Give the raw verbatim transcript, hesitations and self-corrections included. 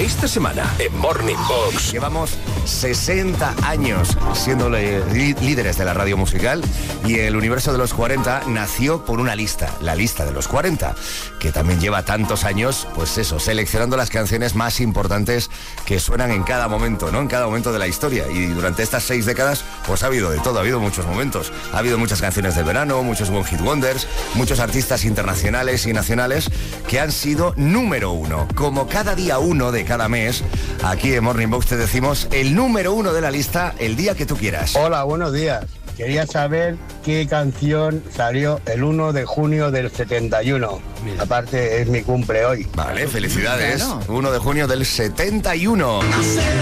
Esta semana en Morning Box. Llevamos sesenta años siendo li- líderes de la radio musical y el universo de los cuarenta nació por una lista, la lista de los cuarenta, que también lleva tantos años, pues eso, seleccionando las canciones más importantes que suenan en cada momento, ¿no? En cada momento de la historia. Y durante estas seis décadas, pues ha habido de todo, ha habido muchos momentos. Ha habido muchas canciones del verano, muchos One Hit Wonders, muchos artistas internacionales y nacionales que han sido número uno. Como cada día uno de cada mes, aquí en Morning Box te decimos el número uno de la lista el día que tú quieras. Hola, buenos días. Quería saber qué canción salió el uno de junio del setenta y uno. Mira. Aparte, es mi cumple hoy. Vale, felicidades. Claro. uno de junio del setenta y uno.